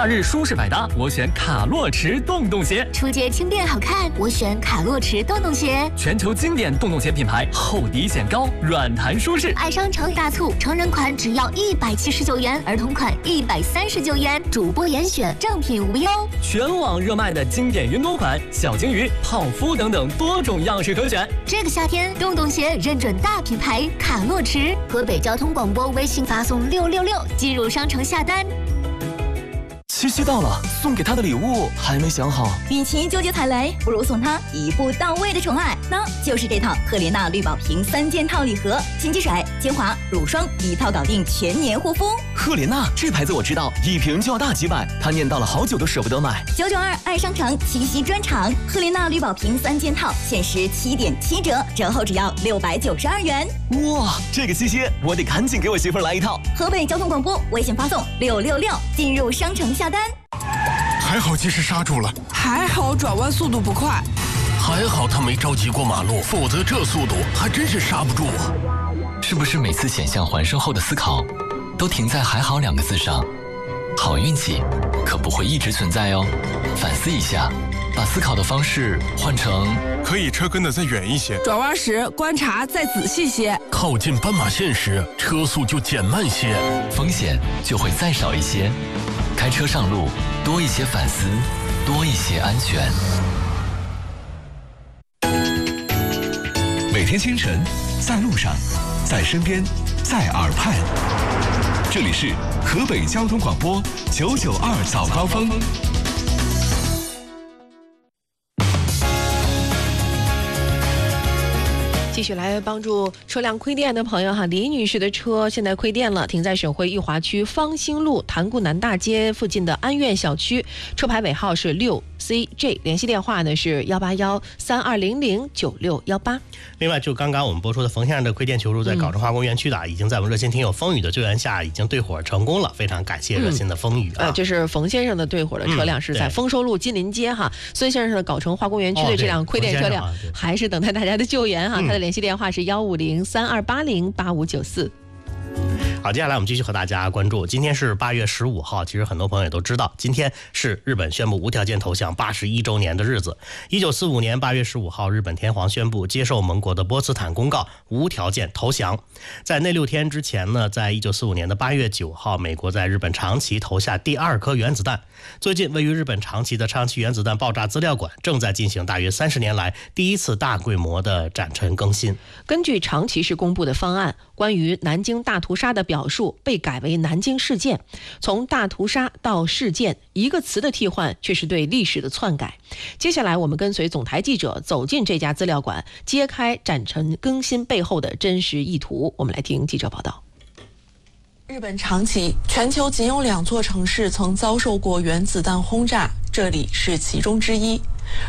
假日舒适百搭，我选卡洛驰洞洞鞋； 出街轻便好看，我选卡洛驰洞洞鞋。 全球经典洞洞鞋品牌，厚底显高，软弹舒适。 爱商城大促，成人款只要179元，儿童款139元，主播严选，正品无忧。 全网热卖的经典运动款，小鲸鱼、泡芙等等多种样式可选。 这个夏天，洞洞鞋认准大品牌卡洛驰。河北交通广播微信发送666进入商城下单。 七夕到了，送给他的礼物还没想好。 与其纠结踩雷，不如送他一步到位的宠爱，那就是这套赫莲娜绿宝瓶3件套礼盒，清洁水、精华、乳霜一套搞定全年护肤。 赫莲娜这牌子我知道，一瓶就要大几百，他念叨了好久都舍不得买。 992爱商城七夕专场，赫莲娜绿宝瓶3件套限时7.7折，折后只要692元。 哇，这个七夕我得赶紧给我媳妇儿来一套。 河北交通广播微信发送666进入商城下单。 还好及时刹住了， 还好转弯速度不快， 还好他没着急过马路，否则这速度还真是刹不住啊！ 是不是每次险象环生后的思考都停在还好2个字上？好运气可不会一直存在哦，反思一下，把思考的方式换成可以车跟得再远一些， 转弯时观察再仔细些， 靠近斑马线时车速就减慢些， 风险就会再少一些。开车上路，多一些反思，多一些安全。 每天清晨，在路上，在身边，在耳畔。这里是河北交通广播992早高峰。 继续来帮助车辆亏电的朋友哈，李女士的车现在亏电了，停在省会裕华区方兴路潭固南大街附近的安苑小区，车牌尾号是6CJ， 联系电话呢是181-3200-9618。 另外，就刚刚我们播出的冯先生的亏电求助，在藁城化工园区的已经在我们热心听友风雨的救援下，已经对火成功了，非常感谢热心的风雨啊！ 这是冯先生的对火的车辆是在丰收路金林街哈，孙先生的藁城化工园区的这辆亏电车辆还是等待大家的救援哈，他的联系电话是150-3280-8594。 好，接下来我们继续和大家关注，今天是8月15号，其实很多朋友也都知道，今天是日本宣布无条件投降81周年的日子。1945年8月15号，日本天皇宣布接受盟国的波茨坦公告，无条件投降。在那6天之前呢，在1945年的8月9号，美国在日本长崎投下第2颗原子弹。最近，位于日本长崎的长崎原子弹爆炸资料馆正在进行大约30年来第一次大规模的展陈更新。 根据长崎市公布的方案，关于南京大屠杀的表述被改为南京事件，从大屠杀到事件一个词的替换却是对历史的篡改。接下来我们跟随总台记者走进这家资料馆，揭开展陈更新背后的真实意图。我们来听记者报道。 日本长崎，全球仅有2座城市曾遭受过原子弹轰炸，这里是其中之一。